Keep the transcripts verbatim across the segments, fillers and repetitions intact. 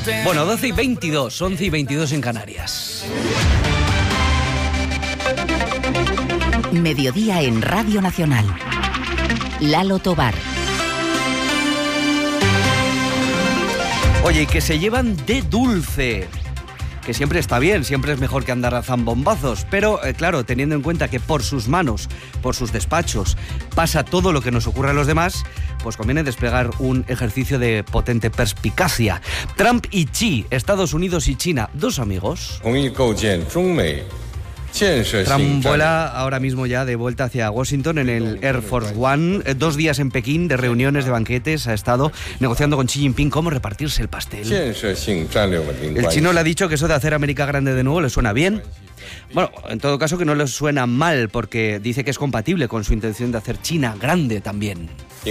Bueno, doce y veintidós, once y veintidós en Canarias. Mediodía en Radio Nacional. Lalo Tobar. Oye, que se llevan de dulce. Que siempre está bien, siempre es mejor que andar a zambombazos, pero eh, claro, teniendo en cuenta que por sus manos, por sus despachos, pasa todo lo que nos ocurre a los demás, pues conviene desplegar un ejercicio de potente perspicacia. Trump y Xi, Estados Unidos y China, dos amigos. Trump vuela ahora mismo ya de vuelta hacia Washington en el Air Force One. Dos días en Pekín de reuniones, de banquetes. Ha estado negociando con Xi Jinping cómo repartirse el pastel. El chino le ha dicho que eso de hacer América grande de nuevo le suena bien. Bueno, en todo caso que no le suena mal, porque dice que es compatible con su intención de hacer China grande también.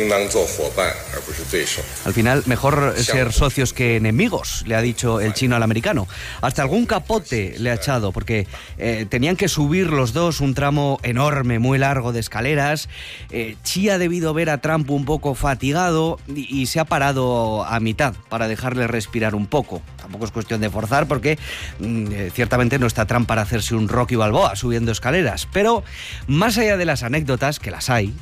Al final, mejor ser socios que enemigos, le ha dicho el chino al americano. Hasta algún capote le ha echado, porque eh, tenían que subir los dos un tramo enorme, muy largo de escaleras. Eh, Xi ha debido ver a Trump un poco fatigado y, y se ha parado a mitad para dejarle respirar un poco. Tampoco es cuestión de forzar, porque eh, ciertamente no está Trump para hacerse un Rocky Balboa subiendo escaleras. Pero más allá de las anécdotas, que las hay,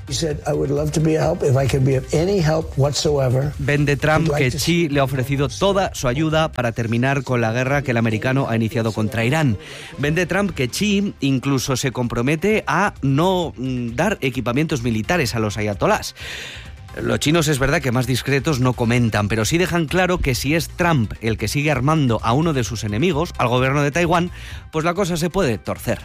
vende Trump que Xi le ha ofrecido toda su ayuda para terminar con la guerra que el americano ha iniciado contra Irán. Vende Trump que Xi incluso se compromete a no mm, dar equipamientos militares a los ayatolás. Los chinos es verdad que más discretos no comentan, pero sí dejan claro que si es Trump el que sigue armando a uno de sus enemigos, al gobierno de Taiwán, pues la cosa se puede torcer.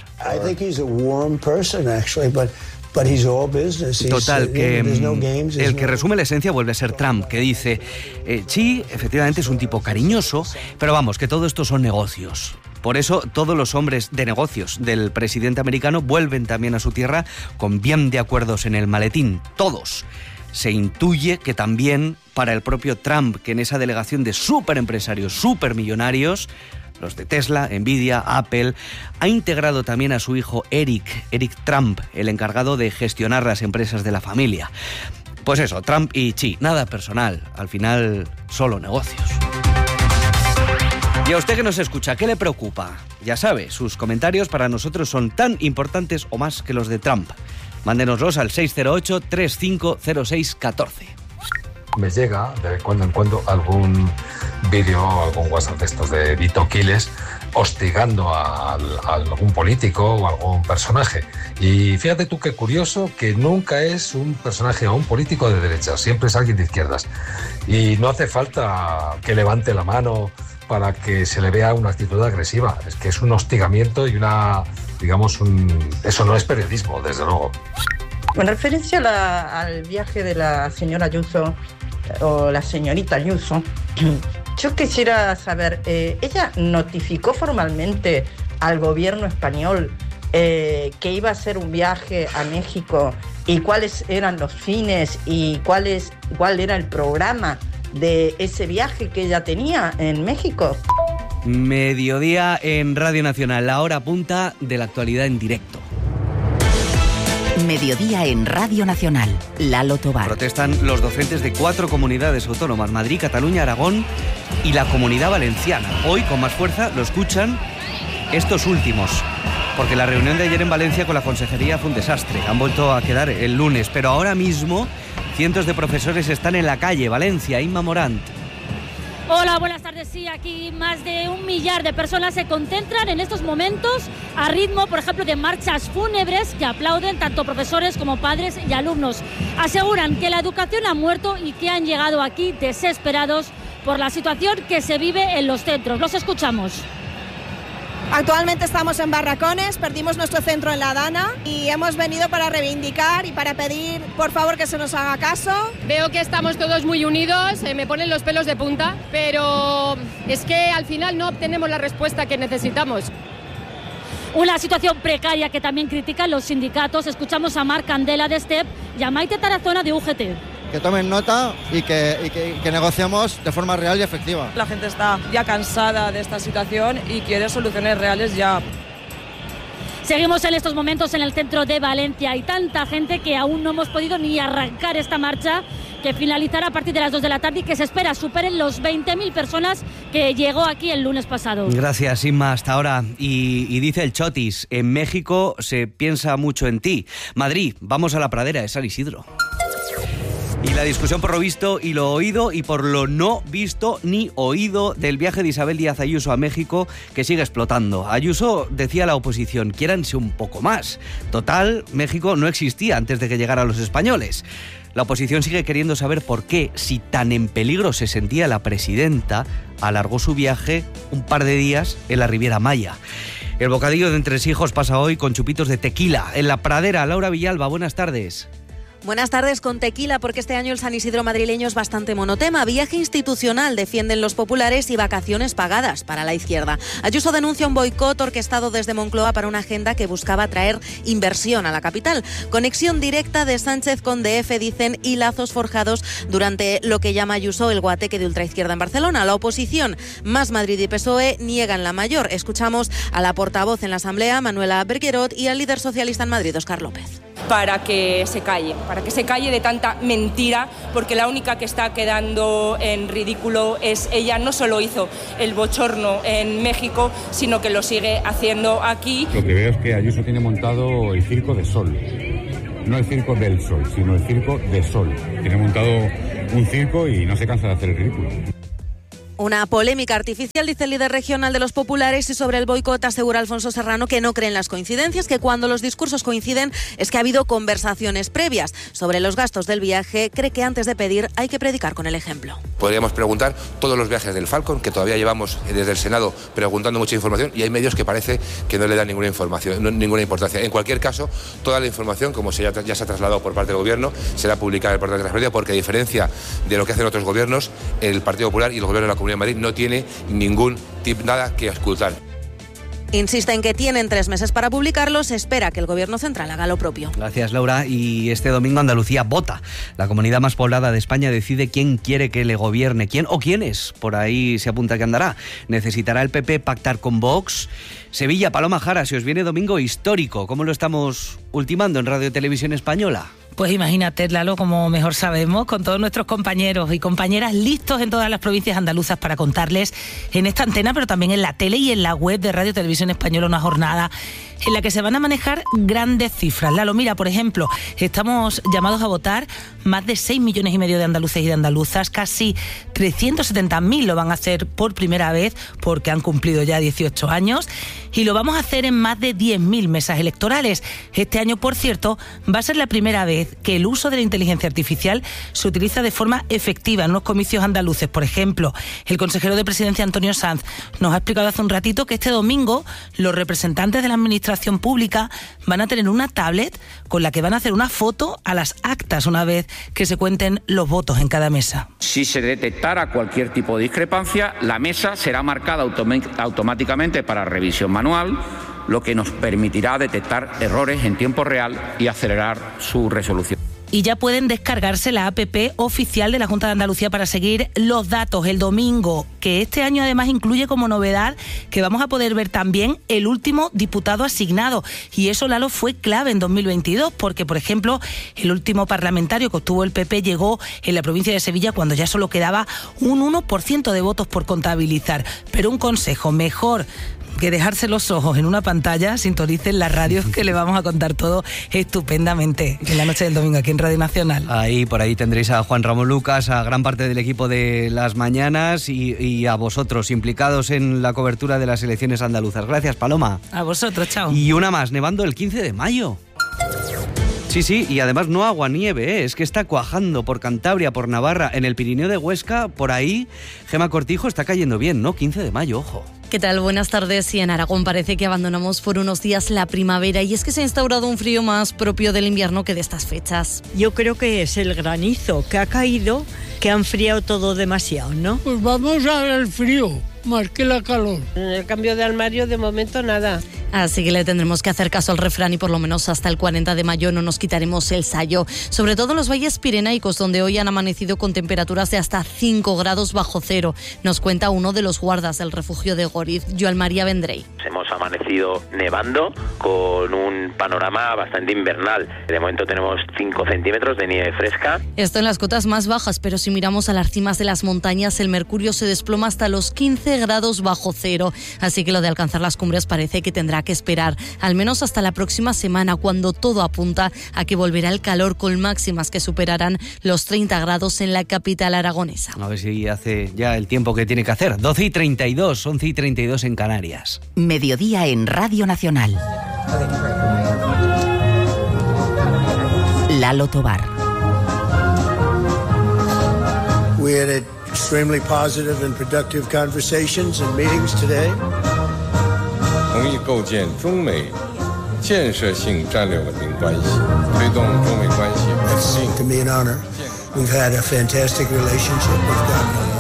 Total, que el que resume la esencia vuelve a ser Trump, que dice, eh, Xi efectivamente es un tipo cariñoso, pero vamos, que todo esto son negocios. Por eso todos los hombres de negocios del presidente americano vuelven también a su tierra con bien de acuerdos en el maletín, todos. Se intuye que también para el propio Trump, que en esa delegación de superempresarios, supermillonarios, los de Tesla, Nvidia, Apple, ha integrado también a su hijo Eric, Eric Trump, el encargado de gestionar las empresas de la familia. Pues eso, Trump y Xi, nada personal, al final solo negocios. Y a usted que nos escucha, ¿qué le preocupa? Ya sabe, sus comentarios para nosotros son tan importantes o más que los de Trump. Mándenoslos al seis cero ocho, tres cinco cero seis, uno cuatro. Me llega de cuando en cuando algún vídeo, algún WhatsApp de estos de Vito Quiles hostigando a, a algún político o a algún personaje. Y fíjate tú qué curioso que nunca es un personaje o un político de derechas, siempre es alguien de izquierdas. Y no hace falta que levante la mano para que se le vea una actitud agresiva. Es que es un hostigamiento y una, digamos, un, eso no es periodismo, desde luego. Con referencia a la, al viaje de la señora Ayuso, o la señorita Ayuso, yo quisiera saber, eh, ¿ella notificó formalmente al gobierno español eh, que iba a hacer un viaje a México y cuáles eran los fines y cuál, es, cuál era el programa de ese viaje que ella tenía en México? Mediodía en Radio Nacional, la hora punta de la actualidad en directo. Mediodía en Radio Nacional, Lalo Tobar. Protestan los docentes de cuatro comunidades autónomas, Madrid, Cataluña, Aragón y la Comunidad Valenciana. Hoy, con más fuerza, lo escuchan estos últimos, porque la reunión de ayer en Valencia con la consejería fue un desastre. Han vuelto a quedar el lunes, pero ahora mismo cientos de profesores están en la calle. Valencia, Inma Morant. Hola, buenas tardes. Sí, aquí más de un millar de personas se concentran en estos momentos a ritmo, por ejemplo, de marchas fúnebres que aplauden tanto profesores como padres y alumnos. Aseguran que la educación ha muerto y que han llegado aquí desesperados por la situación que se vive en los centros. Los escuchamos. Actualmente estamos en Barracones, perdimos nuestro centro en La Dana y hemos venido para reivindicar y para pedir, por favor, que se nos haga caso. Veo que estamos todos muy unidos, eh, me ponen los pelos de punta, pero es que al final no obtenemos la respuesta que necesitamos. Una situación precaria que también critican los sindicatos. Escuchamos a Marc Candela de STEP y a Maite Tarazona de U G T. Que tomen nota y que, y que, que negociemos de forma real y efectiva. La gente está ya cansada de esta situación y quiere soluciones reales ya. Seguimos en estos momentos en el centro de Valencia. Hay tanta gente que aún no hemos podido ni arrancar esta marcha que finalizará a partir de las dos de la tarde y que se espera superen los veinte mil personas que llegó aquí el lunes pasado. Gracias, Inma, hasta ahora. Y, y dice el Chotis, en México se piensa mucho en ti. Madrid, vamos a la pradera de San Isidro. Y la discusión por lo visto y lo oído y por lo no visto ni oído del viaje de Isabel Díaz Ayuso a México, que sigue explotando. Ayuso decía a la oposición, quiéranse un poco más. Total, México no existía antes de que llegaran los españoles. La oposición sigue queriendo saber por qué, si tan en peligro se sentía la presidenta, alargó su viaje un par de días en la Riviera Maya. El bocadillo de entresijos pasa hoy con chupitos de tequila. En la pradera, Laura Villalba, buenas tardes. Buenas tardes, con tequila, porque este año el San Isidro madrileño es bastante monotema. Viaje institucional, defienden los populares, y vacaciones pagadas para la izquierda. Ayuso denuncia un boicot orquestado desde Moncloa para una agenda que buscaba traer inversión a la capital. Conexión directa de Sánchez con D F, dicen, y lazos forjados durante lo que llama Ayuso el guateque de ultraizquierda en Barcelona. La oposición, Más Madrid y P S O E, niegan la mayor. Escuchamos a la portavoz en la Asamblea, Manuela Berguerot, y al líder socialista en Madrid, Óscar López. Para que se calle, para que se calle de tanta mentira, porque la única que está quedando en ridículo es ella. No solo hizo el bochorno en México, sino que lo sigue haciendo aquí. Lo que veo es que Ayuso tiene montado el circo de Sol. No el circo del Sol, sino el circo de Sol. Tiene montado un circo y no se cansa de hacer el ridículo. Una polémica artificial, dice el líder regional de los populares, y sobre el boicot asegura Alfonso Serrano que no cree en las coincidencias, que cuando los discursos coinciden es que ha habido conversaciones previas. Sobre los gastos del viaje, cree que antes de pedir hay que predicar con el ejemplo. Podríamos preguntar todos los viajes del Falcon, que todavía llevamos desde el Senado preguntando mucha información, y hay medios que parece que no le dan ninguna información, no, ninguna importancia. En cualquier caso, toda la información, como se ya, ya se ha trasladado por parte del Gobierno, será publicada en el portal de transparencia, porque a diferencia de lo que hacen otros gobiernos, el Partido Popular y el Gobierno de la Comunidad de Madrid no tiene ningún tip, nada que ocultar. Insiste en que tienen tres meses para publicarlo. Se espera que el Gobierno central haga lo propio. Gracias, Laura. Y este domingo Andalucía vota. La comunidad más poblada de España decide quién quiere que le gobierne. ¿Quién o quiénes? Por ahí se apunta que andará. ¿Necesitará el P P pactar con Vox? Sevilla, Paloma Jara, si os viene domingo histórico. ¿Cómo lo estamos ultimando en Radio Televisión Española? Pues imagínate, Lalo, como mejor sabemos, con todos nuestros compañeros y compañeras listos en todas las provincias andaluzas para contarles en esta antena, pero también en la tele y en la web de Radio Televisión Española, una jornada en la que se van a manejar grandes cifras. Lalo, mira, por ejemplo, estamos llamados a votar más de seis millones y medio de andaluces y de andaluzas, casi trescientos setenta mil lo van a hacer por primera vez porque han cumplido ya dieciocho años, y lo vamos a hacer en más de diez mil mesas electorales. Este año, por cierto, va a ser la primera vez que el uso de la inteligencia artificial se utiliza de forma efectiva en unos comicios andaluces. Por ejemplo, el consejero de Presidencia, Antonio Sanz, nos ha explicado hace un ratito que este domingo los representantes de la administración pública van a tener una tablet con la que van a hacer una foto a las actas una vez que se cuenten los votos en cada mesa. Si se detectara cualquier tipo de discrepancia, la mesa será marcada autom- automáticamente para revisión manual, lo que nos permitirá detectar errores en tiempo real y acelerar su resolución. Y ya pueden descargarse la app oficial de la Junta de Andalucía para seguir los datos el domingo, que este año además incluye como novedad que vamos a poder ver también el último diputado asignado. Y eso, Lalo, fue clave en dos mil veintidós, porque, por ejemplo, el último parlamentario que obtuvo el P P llegó en la provincia de Sevilla cuando ya solo quedaba un uno por ciento de votos por contabilizar. Pero un consejo, mejor que dejarse los ojos en una pantalla, sintonicen las radios que le vamos a contar todo estupendamente en la noche del domingo aquí en Radio Nacional. Ahí, por ahí tendréis a Juan Ramón Lucas, a gran parte del equipo de Las Mañanas y, y a vosotros implicados en la cobertura de las elecciones andaluzas. Gracias, Paloma. A vosotros, chao. Y una más, nevando el quince de mayo. Sí, sí, y además no agua-nieve, ¿eh? Es que está cuajando por Cantabria, por Navarra, en el Pirineo de Huesca, por ahí, Gema Cortijo, está cayendo bien, ¿no? quince de mayo, ojo. ¿Qué tal? Buenas tardes. Y en Aragón parece que abandonamos por unos días la primavera, y es que se ha instaurado un frío más propio del invierno que de estas fechas. Yo creo que es el granizo que ha caído, que ha enfriado todo demasiado, ¿no? Pues vamos al frío, más que la calor. En el cambio de armario, de momento, nada. Así que le tendremos que hacer caso al refrán y por lo menos hasta el cuarenta de mayo no nos quitaremos el sayo. Sobre todo en los valles pirenaicos, donde hoy han amanecido con temperaturas de hasta cinco grados bajo cero. Nos cuenta uno de los guardas del refugio de Goriz, Joan María Vendrell. Hemos amanecido nevando con un panorama bastante invernal. De momento tenemos cinco centímetros de nieve fresca. Esto en las cotas más bajas, pero si miramos a las cimas de las montañas, el mercurio se desploma hasta los quince grados bajo cero. Así que lo de alcanzar las cumbres parece que tendrá que esperar, al menos hasta la próxima semana, cuando todo apunta a que volverá el calor con máximas que superarán los treinta grados en la capital aragonesa. A ver si hace ya el tiempo que tiene que hacer. doce y treinta y dos, once y treinta y dos en Canarias. Mediodía en Radio Nacional. Lalo Tobar. We had extremely positive and productive conversations and meetings today. 同意构建中美建设性战略稳定关系，推动中美关系稳定。 To me an honor. We've had a fantastic relationship. We've gotten along.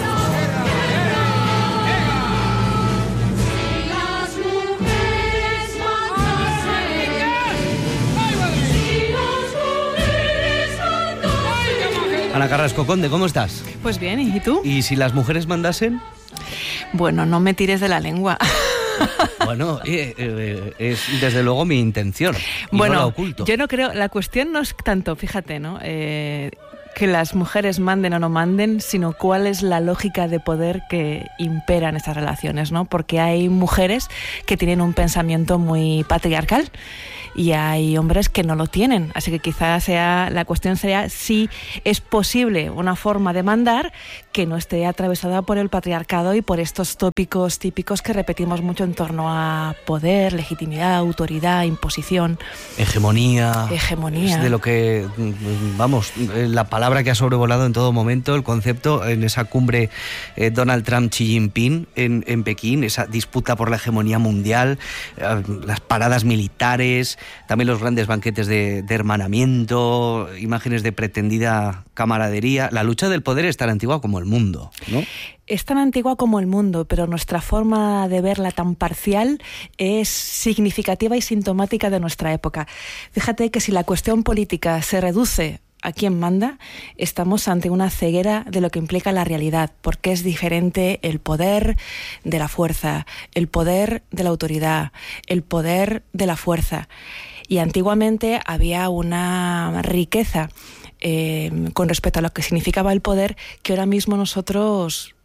Ana Carrasco Conde, ¿cómo estás? Pues bien, ¿y tú? ¿Y si las mujeres mandasen? Bueno, no me tires de la lengua. Bueno, eh, eh, es desde luego mi intención. Y bueno, no la oculto. Yo no creo, la cuestión no es tanto, fíjate, ¿no? Eh, que las mujeres manden o no manden, sino cuál es la lógica de poder que impera en estas relaciones, ¿no? Porque hay mujeres que tienen un pensamiento muy patriarcal y hay hombres que no lo tienen. Así que quizás sea, la cuestión sería si es posible una forma de mandar que no esté atravesada por el patriarcado y por estos tópicos típicos que repetimos mucho en torno a poder, legitimidad, autoridad, imposición. Hegemonía. Hegemonía. Es de lo que, vamos, la palabra que ha sobrevolado en todo momento, el concepto en esa cumbre eh, Donald Trump-Xi Jinping en, en Pekín, esa disputa por la hegemonía mundial, eh, las paradas militares, también los grandes banquetes de, de hermanamiento, imágenes de pretendida camaradería. La lucha del poder es tan antigua como el mundo, ¿no? Es tan antigua como el mundo, pero nuestra forma de verla tan parcial es significativa y sintomática de nuestra época. Fíjate que si la cuestión política se reduce a quién manda, estamos ante una ceguera de lo que implica la realidad, porque es diferente el poder de la fuerza, el poder de la autoridad, el poder de la fuerza. Y antiguamente había una riqueza eh, con respecto a lo que significaba el poder que ahora mismo nosotros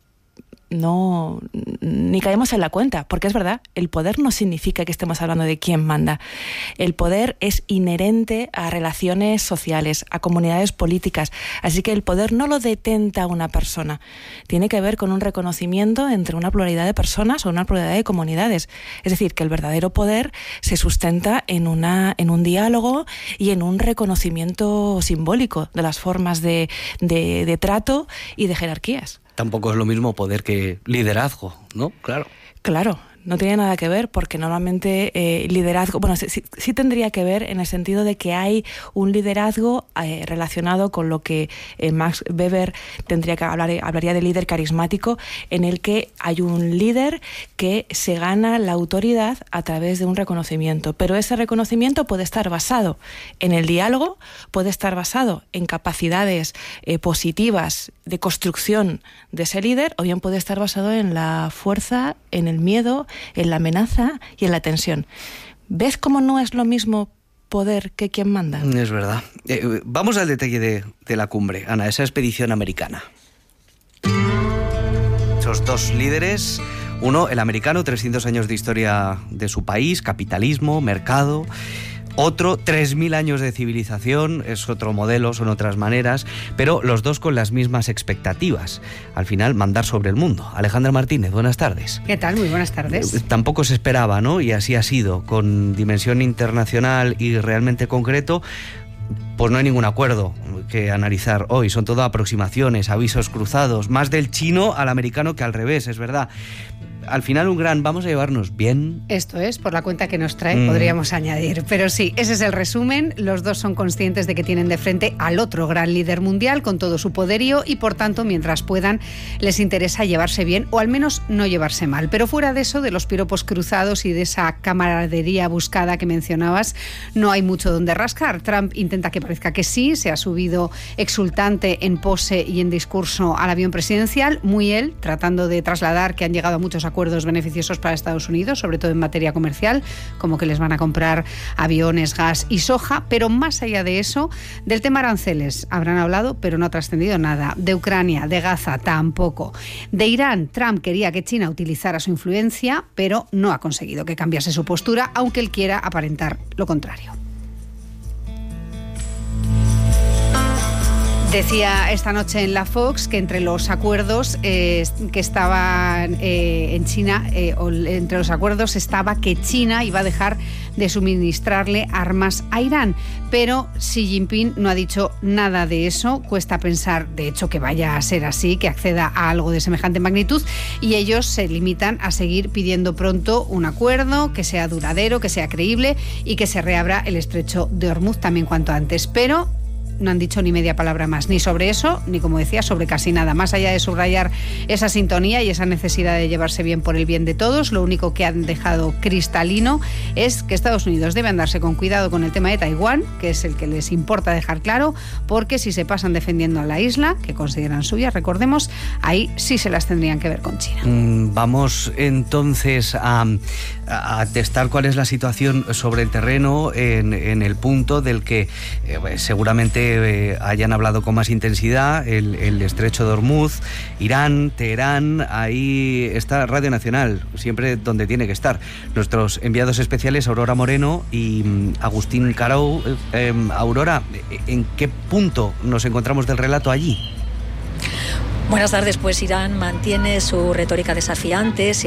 no ni caemos en la cuenta, porque es verdad, el poder no significa que estemos hablando de quién manda. El poder es inherente a relaciones sociales, a comunidades políticas, así que el poder no lo detenta una persona, tiene que ver con un reconocimiento entre una pluralidad de personas o una pluralidad de comunidades. Es decir, que el verdadero poder se sustenta en una en un diálogo y en un reconocimiento simbólico de las formas de, de, de trato y de jerarquías. Tampoco es lo mismo poder que liderazgo, ¿no? Claro. Claro, no tiene nada que ver, porque normalmente eh, liderazgo, bueno, sí, sí tendría que ver en el sentido de que hay un liderazgo eh, relacionado con lo que eh, Max Weber tendría que hablar, hablaría de líder carismático, en el que hay un líder que se gana la autoridad a través de un reconocimiento, pero ese reconocimiento puede estar basado en el diálogo, puede estar basado en capacidades eh, positivas de construcción de ese líder, o bien puede estar basado en la fuerza, en el miedo, en la amenaza y en la tensión. ¿Ves cómo no es lo mismo poder que quien manda? Es verdad. Eh, vamos al detalle de, de la cumbre, Ana, esa expedición americana. Esos dos líderes, uno, el americano, trescientos años de historia de su país, capitalismo, mercado. Otro, tres mil años de civilización, es otro modelo, son otras maneras, pero los dos con las mismas expectativas. Al final, mandar sobre el mundo. Alejandra Martínez, buenas tardes. ¿Qué tal? Muy buenas tardes. Eh, tampoco se esperaba, ¿no? Y así ha sido, con dimensión internacional y realmente concreto. Pues no hay ningún acuerdo que analizar hoy, son todo aproximaciones, avisos cruzados, más del chino al americano que al revés, es verdad. al final un gran vamos a llevarnos bien. Esto es, por la cuenta que nos trae, mm. podríamos añadir. Pero sí, ese es el resumen. Los dos son conscientes de que tienen de frente al otro gran líder mundial con todo su poderío y, por tanto, mientras puedan, les interesa llevarse bien o al menos no llevarse mal. Pero fuera de eso, de los piropos cruzados y de esa camaradería buscada que mencionabas, no hay mucho donde rascar. Trump intenta que parezca que sí, se ha subido exultante en pose y en discurso al avión presidencial, muy él, tratando de trasladar que han llegado a muchos acuerdos beneficiosos para Estados Unidos, sobre todo en materia comercial, como que les van a comprar aviones, gas y soja, pero más allá de eso, del tema aranceles habrán hablado, pero no ha trascendido nada. De Ucrania, de Gaza, tampoco. De Irán, Trump quería que China utilizara su influencia, pero no ha conseguido que cambiase su postura, aunque él quiera aparentar lo contrario. Decía esta noche en la Fox que entre los acuerdos eh, que estaban eh, en China, eh, o entre los acuerdos estaba que China iba a dejar de suministrarle armas a Irán. Pero Xi Jinping no ha dicho nada de eso. Cuesta pensar, de hecho, que vaya a ser así, que acceda a algo de semejante magnitud. Y ellos se limitan a seguir pidiendo pronto un acuerdo que sea duradero, que sea creíble y que se reabra el estrecho de Hormuz también cuanto antes. Pero no han dicho ni media palabra más, ni sobre eso, ni, como decía, sobre casi nada. Más allá de subrayar esa sintonía y esa necesidad de llevarse bien por el bien de todos, lo único que han dejado cristalino es que Estados Unidos debe andarse con cuidado con el tema de Taiwán, que es el que les importa dejar claro, porque si se pasan defendiendo a la isla, que consideran suya, recordemos, ahí sí se las tendrían que ver con China. Mm, vamos entonces a, a testar cuál es la situación sobre el terreno en, en el punto del que eh, seguramente Eh, hayan hablado con más intensidad, el, el estrecho de Hormuz, Irán, Teherán. Ahí está Radio Nacional, siempre donde tiene que estar. Nuestros enviados especiales, Aurora Moreno y um, Agustín Carou. Eh, eh, Aurora, ¿en qué punto nos encontramos del relato allí? Buenas tardes. Pues Irán mantiene su retórica desafiante, se